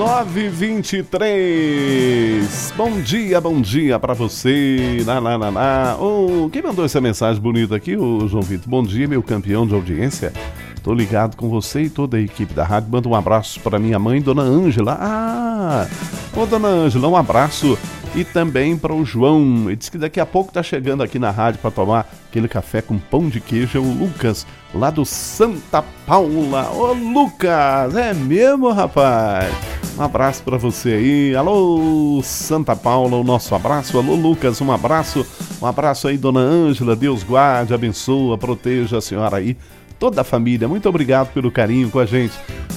9h23. Bom dia pra você. Quem mandou essa mensagem bonita aqui, o João Vitor? Bom dia, meu campeão de audiência. Tô ligado com você e toda a equipe da rádio. Manda um abraço pra minha mãe, Dona Ângela. Dona Ângela, um abraço. E também para o João. Ele disse que daqui a pouco tá chegando aqui na rádio para tomar aquele café com pão de queijo. É o Lucas, lá do Santa Paula. Ô, Lucas, é mesmo, rapaz? Um abraço para você aí. Alô, Santa Paula, o nosso abraço. Alô, Lucas, um abraço. Um abraço aí, Dona Ângela. Deus guarde, abençoa, proteja a senhora aí. Toda a família. Muito obrigado pelo carinho com a gente.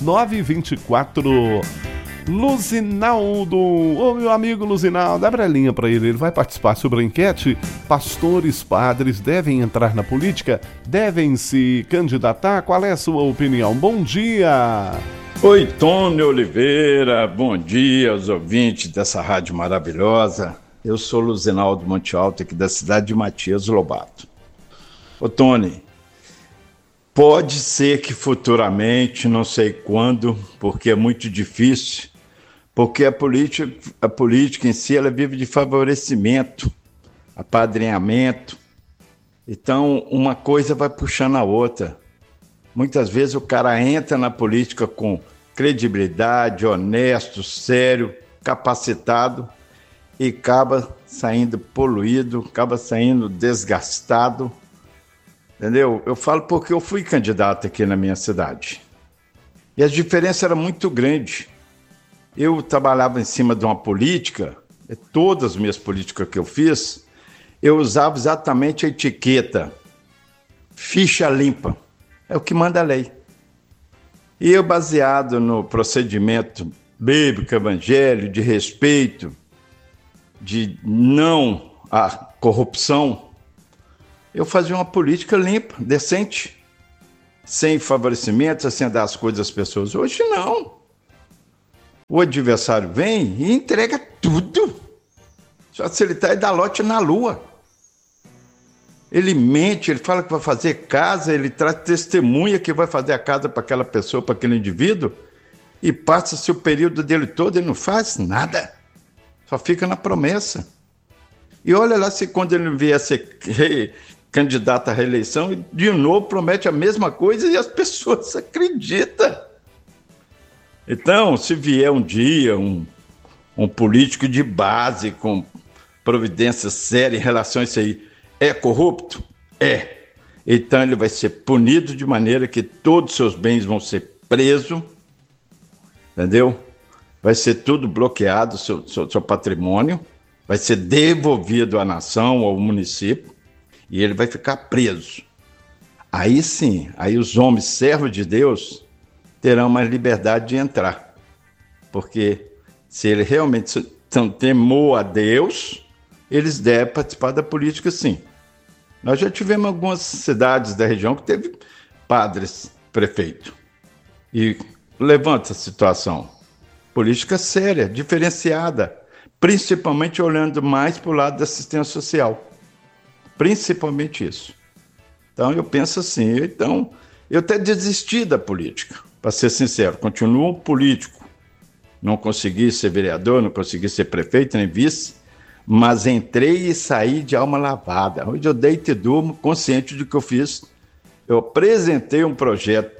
9h24. Luzinaldo, meu amigo Luzinaldo, abre a linha para ele vai participar sobre a enquete. Pastores, padres devem entrar na política? Devem se candidatar? Qual é a sua opinião? Bom dia! Oi, Tony Oliveira, bom dia aos ouvintes dessa rádio maravilhosa. Eu sou Luzinaldo Monte Alto, aqui da cidade de Matias Lobato. Ô, Tony, pode ser que futuramente, não sei quando, porque é muito difícil, porque a política em si ela vive de favorecimento, apadrinhamento. Então, uma coisa vai puxando a outra. Muitas vezes o cara entra na política com credibilidade, honesto, sério, capacitado e acaba saindo poluído, acaba saindo desgastado. Entendeu? Eu falo porque eu fui candidato aqui na minha cidade. E a diferença era muito grande. Eu trabalhava em cima de uma política, todas as minhas políticas que eu fiz, eu usava exatamente a etiqueta ficha limpa. É o que manda a lei. E eu, baseado no procedimento bíblico, evangelho, de respeito, de não à corrupção, eu fazia uma política limpa, decente, sem favorecimento, sem dar as coisas às pessoas. Hoje não. O adversário vem e entrega tudo. Só se ele está e dá lote na lua. Ele mente, ele fala que vai fazer casa, ele traz testemunha que vai fazer a casa para aquela pessoa, para aquele indivíduo, e passa-se o período dele todo e não faz nada. Só fica na promessa. E olha lá se quando ele vier a ser candidato à reeleição, de novo promete a mesma coisa e as pessoas acreditam. Então, se vier um dia um político de base com providência séria em relação a isso aí, é corrupto? É. Então ele vai ser punido de maneira que todos os seus bens vão ser presos, entendeu? Vai ser tudo bloqueado, seu patrimônio, vai ser devolvido à nação, ao município, e ele vai ficar preso. Aí sim, aí os homens servos de Deus terão mais liberdade de entrar. Porque se ele realmente temor a Deus, eles devem participar da política sim. Nós já tivemos algumas cidades da região que teve padres prefeito. E levanta a situação. Política séria, diferenciada, principalmente olhando mais para o lado da assistência social. Principalmente isso. Então eu penso assim, eu até desisti da política, para ser sincero, continuo um político. Não consegui ser vereador, não consegui ser prefeito, nem vice, mas entrei e saí de alma lavada. Hoje eu deito e durmo consciente do que eu fiz. Eu apresentei um projeto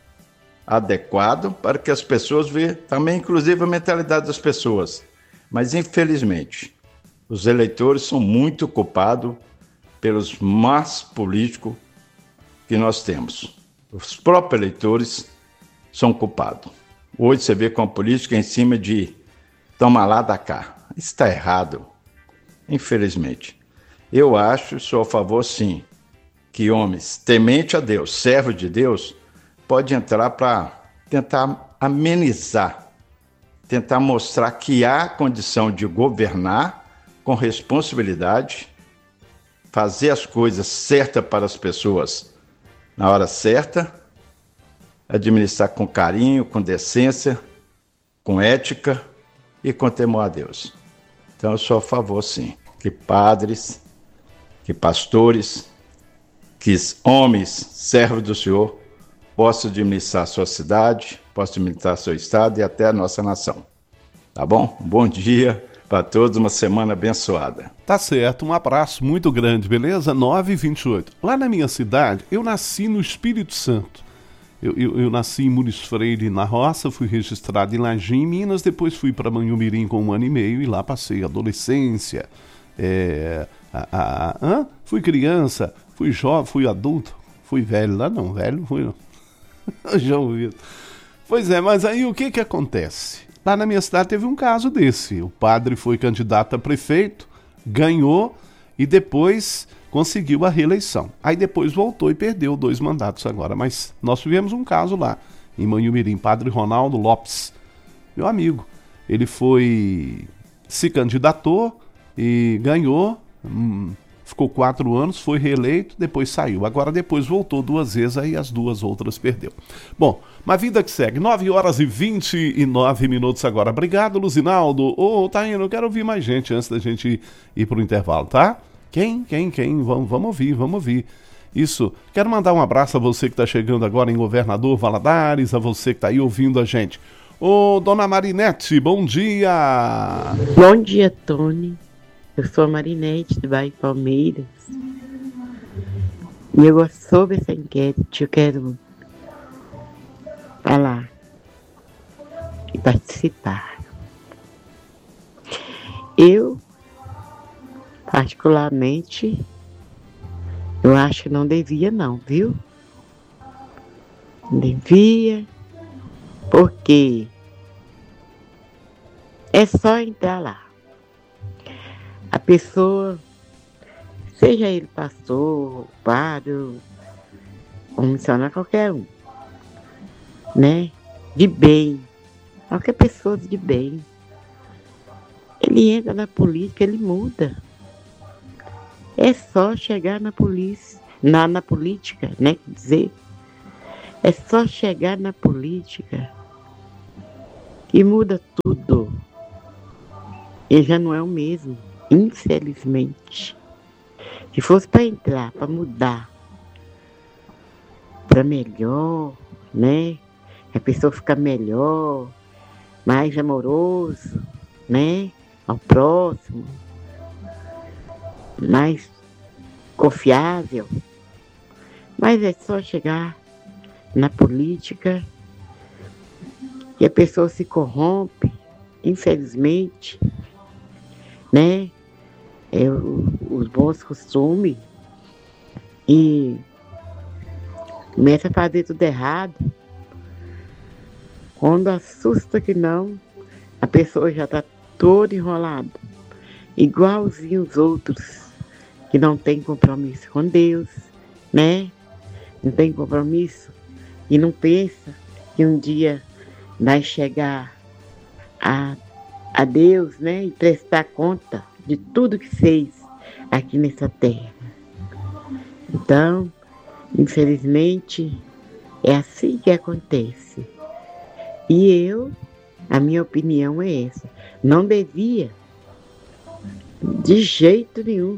adequado para que as pessoas vejam também, inclusive, a mentalidade das pessoas. Mas, infelizmente, os eleitores são muito culpados pelos más políticos que nós temos. Os próprios eleitores são culpados. Hoje você vê com a política em cima de toma lá da cá. Isso está errado, infelizmente. Eu acho, sou a favor sim, que homens temente a Deus, servo de Deus, pode entrar para tentar amenizar, tentar mostrar que há condição de governar com responsabilidade, fazer as coisas certas para as pessoas na hora certa, administrar com carinho, com decência, com ética e com temor a Deus. Então eu sou a favor, sim, que padres, que pastores, que homens, servos do Senhor, possam administrar a sua cidade, possam administrar seu estado e até a nossa nação. Tá bom? Um bom dia para todos, uma semana abençoada. Tá certo, um abraço muito grande, beleza? 9h28. Lá na minha cidade, eu nasci no Espírito Santo. Eu nasci em Muniz Freire, na roça, fui registrado em Lagim, Minas, depois fui para Manhumirim com 1 ano e meio e lá passei a adolescência. Fui criança, fui jovem, fui adulto, fui velho lá não, velho fui não. João Vitor. Pois é, mas aí o que acontece? Lá na minha cidade teve um caso desse. O padre foi candidato a prefeito, ganhou e depois conseguiu a reeleição. Aí depois voltou e perdeu 2 mandatos agora. Mas nós tivemos um caso lá, em Manhumirim, padre Ronaldo Lopes, meu amigo. Ele se candidatou e ganhou, ficou 4 anos, foi reeleito, depois saiu. Agora depois voltou 2 vezes, aí as 2 outras perdeu. Bom, mas vida que segue, 9h29 agora. Obrigado, Luzinaldo. Taíno, eu quero ouvir mais gente antes da gente ir pro intervalo, tá? Quem? Vamos ouvir. Isso. Quero mandar um abraço a você que está chegando agora em Governador Valadares, a você que está aí ouvindo a gente. Dona Marinete, bom dia. Bom dia, Tony. Eu sou a Marinete, do bairro Palmeiras. E eu gosto sobre essa enquete, eu quero falar e participar. Eu, particularmente, eu acho que não devia não, viu? Não devia, porque é só entrar lá. A pessoa, seja ele pastor, padre, ou missionário, qualquer um, né? De bem, qualquer pessoa de bem. Ele entra na política, ele muda. É só chegar na polícia, na política, né? Quer dizer, é só chegar na política e muda tudo. Ele já não é o mesmo. Infelizmente, se fosse para entrar, para mudar, para melhor, né? A pessoa ficar melhor, mais amoroso, né? Ao próximo, mais confiável. Mas é só chegar na política e a pessoa se corrompe, infelizmente, né? Os bons costumes e começa a fazer tudo errado. Quando assusta que não, a pessoa já está toda enrolada, igualzinho os outros que não tem compromisso com Deus, né? Não tem compromisso e não pensa que um dia vai chegar a Deus, né? E prestar conta de tudo que fez aqui nessa terra. Então, infelizmente, é assim que acontece. E a minha opinião é essa. Não devia, de jeito nenhum,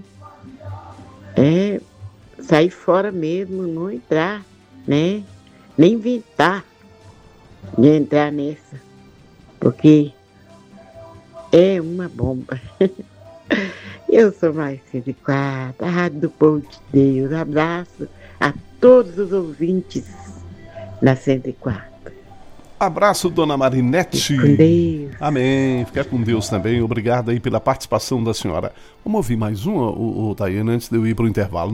sair fora mesmo, não entrar, né? Nem inventar de entrar nessa. Porque é uma bomba. Eu sou mais 104, a Rádio do Povo de Deus. Abraço a todos os ouvintes da 104. Abraço, Dona Marinete. Fique com Deus. Amém. Fica com Deus também. Obrigado aí pela participação da senhora. Vamos ouvir mais uma, Tayana, antes de eu ir para o intervalo.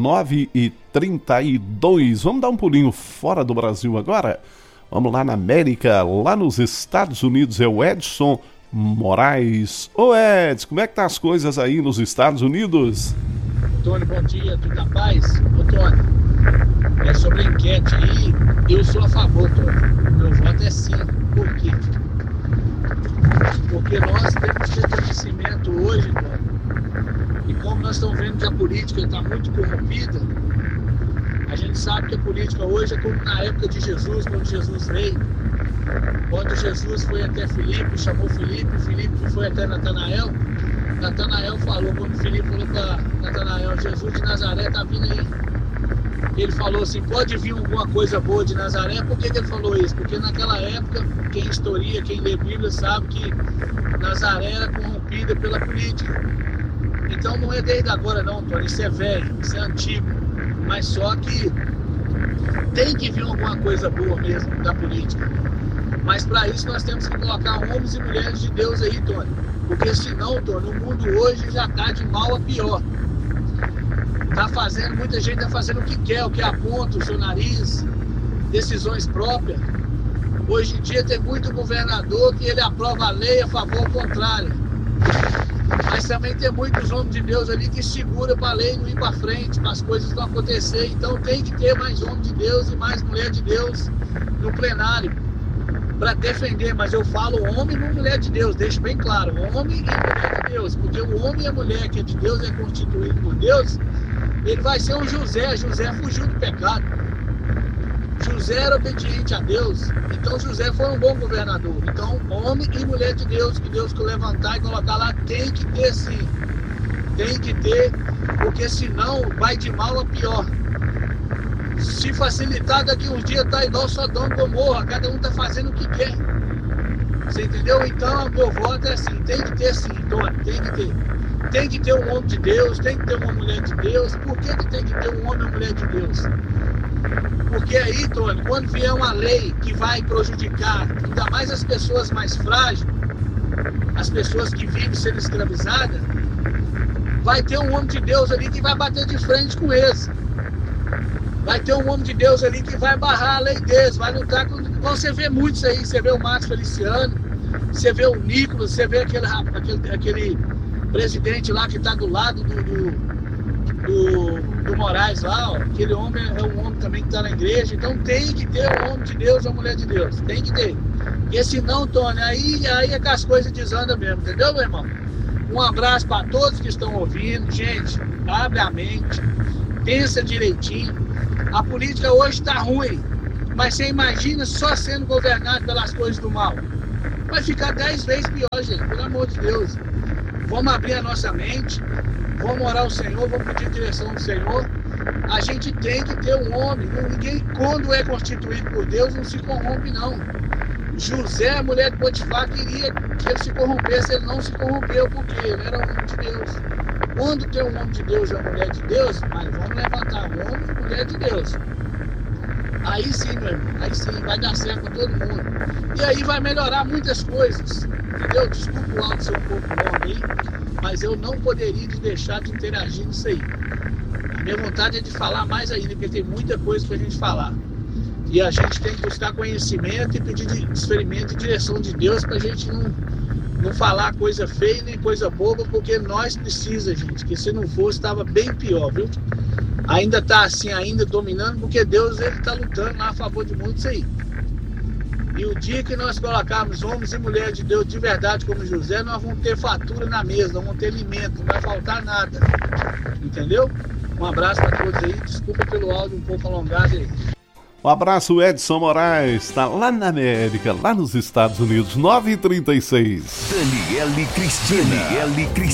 9h32. Vamos dar um pulinho fora do Brasil agora? Vamos lá na América, lá nos Estados Unidos. É o Edson Moraes. Ô Ed, como é que tá as coisas aí nos Estados Unidos? Tony, bom dia, tudo na paz? Ô Tony, sobre a enquete aí, eu sou a favor, Tony. Meu voto é sim. Por quê? Porque nós temos que ter conhecimento hoje, Tony. E como nós estamos vendo que a política está muito corrompida, a gente sabe que a política hoje é como na época de Jesus, quando Jesus veio. Quando Jesus foi até Filipe, chamou Filipe foi até Natanael. Natanael falou, quando Filipe falou para Natanael, Jesus de Nazaré está vindo aí. ele falou assim, pode vir alguma coisa boa de Nazaré. Por que ele falou isso? Porque naquela época, quem historia, quem lê Bíblia sabe que Nazaré era corrompida pela política. Então não é desde agora não, Tony, isso é velho, isso é antigo. Mas só que tem que vir alguma coisa boa mesmo da política. Mas para isso nós temos que colocar homens e mulheres de Deus aí, Tony. Porque senão, Tony, o mundo hoje já está de mal a pior. Muita gente está fazendo o que quer, o que aponta o seu nariz, decisões próprias. Hoje em dia tem muito governador que ele aprova a lei a favor ou contrário. Mas também tem muitos homens de Deus ali que seguram para a lei não ir para frente, para as coisas não acontecer. Então tem que ter mais homem de Deus e mais mulher de Deus no plenário para defender. Mas eu falo homem e mulher de Deus, deixo bem claro, homem e mulher de Deus. Porque o homem e a mulher que é de Deus, é constituído por Deus, ele vai ser um José. José fugiu do pecado. José era obediente a Deus, então José foi um bom governador. Então, homem e mulher de Deus, que Deus que levantar e colocar lá, tem que ter sim. Tem que ter, porque senão vai de mal a pior. Se facilitar, daqui uns dias tá igual Sodoma e Gomorra, cada um tá fazendo o que quer. Você entendeu? Então, o meu voto é assim, tem que ter sim, Tony, tem que ter. Tem que ter um homem de Deus, tem que ter uma mulher de Deus. Por que tem que ter um homem e uma mulher de Deus? Porque aí, Tony, quando vier uma lei que vai prejudicar ainda mais as pessoas mais frágeis, as pessoas que vivem sendo escravizadas, vai ter um homem de Deus ali que vai bater de frente com eles. Vai ter um homem de Deus ali que vai barrar a lei deles, vai lutar com... Então você vê muitos aí, você vê o Márcio Feliciano, você vê o Nicolas, você vê aquele presidente lá que está do lado do Moraes lá, ó. Aquele homem é um homem também que está na igreja. Então tem que ter um homem de Deus ou uma mulher de Deus, tem que ter. Porque senão, Tony, aí é que as coisas desandam mesmo, entendeu, meu irmão? Um abraço para todos que estão ouvindo. Gente, abre a mente, pensa direitinho. A política hoje está ruim, mas você imagina só sendo governado pelas coisas do mal. Vai ficar 10 vezes pior, gente, pelo amor de Deus. Vamos abrir a nossa mente, vamos orar ao Senhor, vamos pedir direção do Senhor. A gente tem que ter um homem. Ninguém, quando é constituído por Deus, não se corrompe, não. José, a mulher de Potifar, queria que ele se corrompesse, ele não se corrompeu, porque ele era um homem de Deus. Quando tem um homem de Deus e uma mulher de Deus, mas vamos levantar um homem e mulher de Deus. Aí sim, meu irmão, aí sim, vai dar certo para todo mundo. E aí vai melhorar muitas coisas, entendeu? Desculpa o áudio ser um pouco longo aí, mas eu não poderia deixar de interagir nisso aí. A minha vontade é de falar mais ainda, porque tem muita coisa para a gente falar. E a gente tem que buscar conhecimento e pedir experimento e direção de Deus para a gente não falar coisa feia nem coisa boba, porque nós precisamos, gente, que se não fosse estava bem pior, viu? Ainda está assim, ainda dominando, porque Deus ele está lutando lá a favor de muitos aí. E o dia que nós colocarmos homens e mulheres de Deus de verdade como José, nós vamos ter fartura na mesa, nós vamos ter alimento, não vai faltar nada. Entendeu? Um abraço para todos aí, desculpa pelo áudio um pouco alongado aí. Um abraço, Edson Moraes, está lá na América, lá nos Estados Unidos, 9h36. Daniele Cristina.